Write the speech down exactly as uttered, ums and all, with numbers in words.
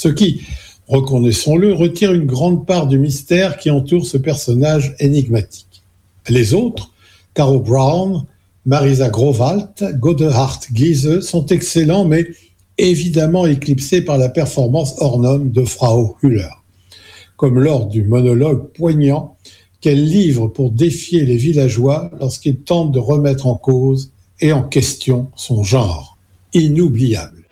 Ce qui, reconnaissons-le, retire une grande part du mystère qui entoure ce personnage énigmatique. Les autres, Caro Brown, Marisa Growalt, Godehard Giese, sont excellents, mais évidemment éclipsés par la performance hors norme de Frau Hüller, comme lors du monologue poignant qu'elle livre pour défier les villageois lorsqu'ils tentent de remettre en cause et en question son genre. Inoubliable.